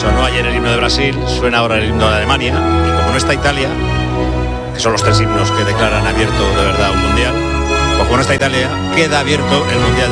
sonó ayer el himno de Brasil, suena ahora el himno de Alemania, y como no está Italia, que son los tres himnos que declaran abierto de verdad un mundial, pues como no está Italia, queda abierto el mundial.